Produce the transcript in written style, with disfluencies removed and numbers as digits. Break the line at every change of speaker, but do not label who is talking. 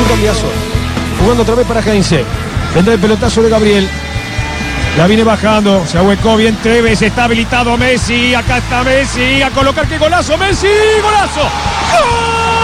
un cambiazo. Jugando otra vez para Heinze. Vendrá el pelotazo de Gabriel. La viene bajando, se ahuecó bien Tevez, está habilitado Messi, acá está Messi, a colocar, ¡qué golazo! ¡Messi! ¡Golazo! ¡Gol!